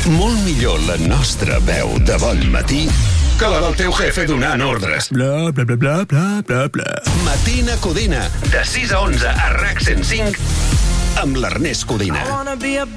Molt millor la nostra veu de bon matí que la del teu jefe donant ordres. Bla, bla, bla, bla, bla, bla, bla. Matina Codina, de 6 a 11 a RAC 105, amb l'Ernest Codina.